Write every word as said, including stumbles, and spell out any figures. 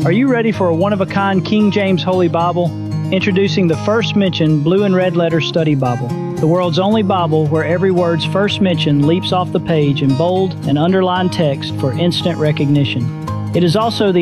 Are you ready for a one-of-a-kind King James Holy Bible? Introducing the First Mention Blue and Red Letter Study Bible, the world's only Bible where every word's first mention leaps off the page in bold and underlined text for instant recognition. It is also the